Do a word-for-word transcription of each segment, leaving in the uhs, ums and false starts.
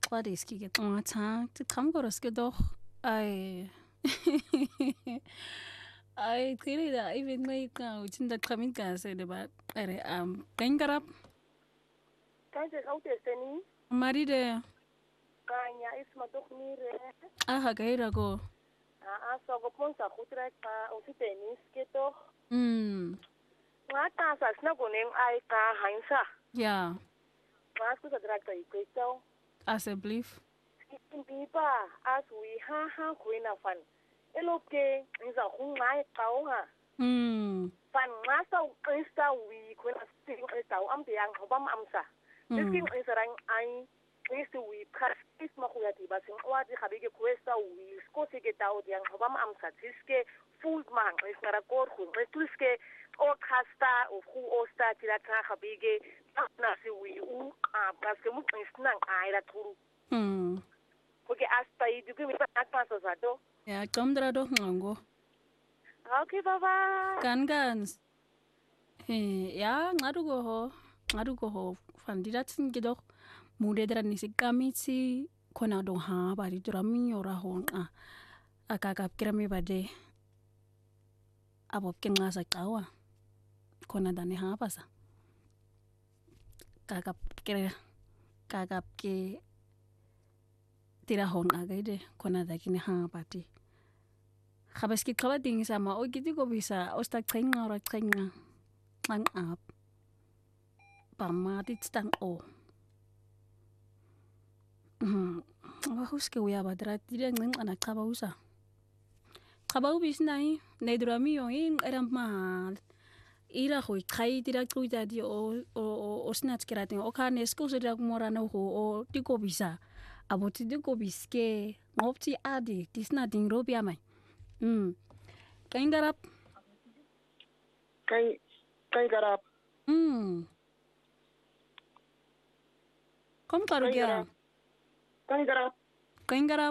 Wat is kijk het het kan goroske doch ai ai kiri da even mai ka ucin da kamin ka sai da ba are am kan garab kan je kaute seni mari de kanya isma doch mire aha gaira go a a so go pon sa khutra ka o si tenis ke to mm ngata sa sna go nen ai ka hansa ja mas ku sa drak tai ko to as a belief in pipa as we ha ha kuina fan eloke nza khungai kaunga mm fan ngasa krista we kuina sing esta am tiang obam amsa Diskin isarang ai kristo we practice ma kuya ti basing wa di khabige kuesta we sko se ke tao diang obam amsa tiske full man is nara kor khu tiske o kasta o khu o sta ti la tra khabige na si we u a paske mu isnang ai la turu mm porque hasta aí do que me tá passando zato ya kamdra do ngango okay baba kan gans he ya ngadu go ho ngadu go ho fandira tin gido mude dra ni sikamiti kona do ha bari dra mi ora ho a akaka kirami bade abo kenga sa kawa kona dane ha pasa kaka kire kaka ke tira hon agaide kona da kini ha pati khabaski khala ding sama o gidi go bisa o sta trenga ora trenga ang up pamati stang o mhm wa huske uya badra tira ngeng ana khaba usa khaba ubis nai ne drami yo in eram mal ira khoi khai tira kruita di o o o snatch kirati o khane sko se dak morana ho o tiko bisa aboti diko biske ngopti adi tisna ding robia mai mm kain garap kain kain garap mm kom karu gya kain garap kain garap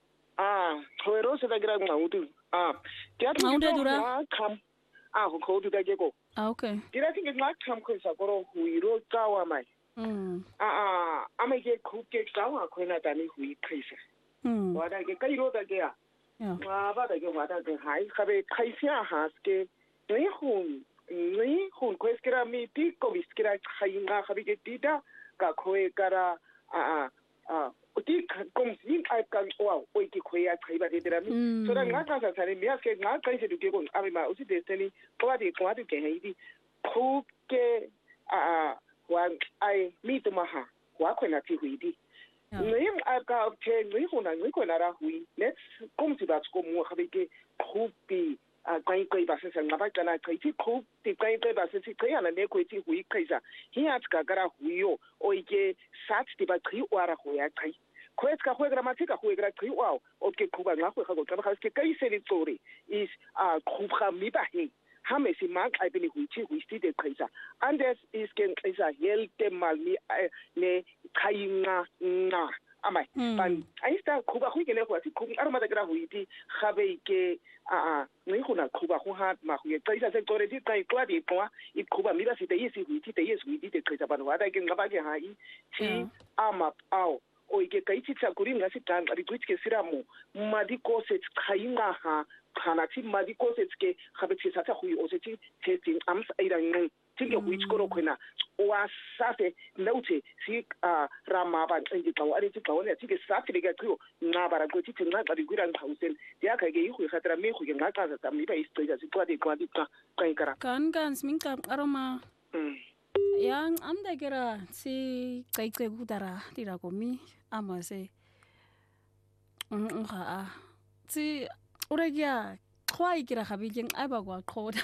ah hoero se da gra ngautu ah kya tu Ngaude dura? kam ah ko ko tu da ke ko ah okay dira ti ke ngak kam ko sa goro huiro kawa mai mm ah ah ame ke ku ke kawa ko na da ni hui khaisa mm wa da ke kai ro da ke ya ya wa ba da ke wa da ke hai khabe khaisia has ke ni hun ni hun ko eskira mi ti ko biskira khainga khabe ke tita ka khoe kara ah ah ah uti kom sin ai kan wa oi ki khoya khaiba de dira mi so da nga ka sa sare mi aske nga kai se du ke ko ame ma usi de teni ko wa de ko wa de ke hei di khu ke ah ah wa ai mi to ma ha wa ko na ti hui di ni a ka ke ni ko na ni ko na ra hui let's kom si ba ko mo khabe ke khu pi a kai kai ba se sa nga ba kana kai ti khu ti kai kai ba se ti kai ana ne ko ti hui kai sa hi at ka gara hui yo oi ke sat ti ba tri ora ho ya kai ko et ka ho gramatika ho gra tri wow o ke khu ba nga ho ga go ka ba ke kai se ni tsori is a khu ga mi ba he ha me si mang ai bini hui ti hui sti de kai sa and this is ken is a hel te mal mi ne kai nga nga amai ban ai sta khu ba hui ke ne ho ti khu ar ma da gra hui ti khabe ke a a ni ho na khu ba ho ha ma hu ye kai sa se tore ti kai kwa di kwa i khu ba mi ba si te yesi hui ti te yesi hui ti te kai sa ba wa da ke nga ba ke ha i ti ama au o ke kai ti tsa kuri nga si tan ri twit ke siramo madi ko se khainga ha khana ti madi ko se ke khabe ti sa tsa hui o se ti testing am sa ira ngai ti ke which ko ro khona wa sa se note si a rama ba ngi ka wa ri ti ka wona ti ke sa ti ga trio nga bara ko ti ti nga ga ri gura thausen ya ka ge hu khatra me hu nga ka sa mi ba istoja si kwa di kwa di ka kai kara kan gans min ka aroma mm yang amda kira si kai kai gudara tira ko mi amase mm ha si uregia khwai kira khabi jeng aba kwa khoda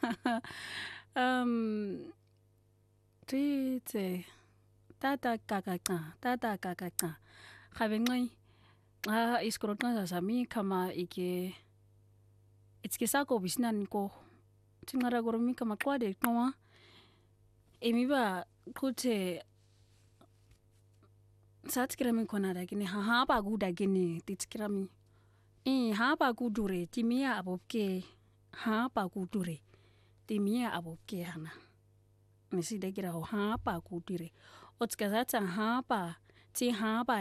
um ti te tata kakaka tata kakaka khabe ngai a iskrotna sa mi kama ike itske sako bisnan ko tingara goromi kama kwade kwa emiba kute satkirami kona da gini ha ha ba guda gini titkirami eh ha ba gudure timia abobke ha ba gudure timia abobke hana nisi da gira ha ba gudure otska zatsa ha ba ti ha ba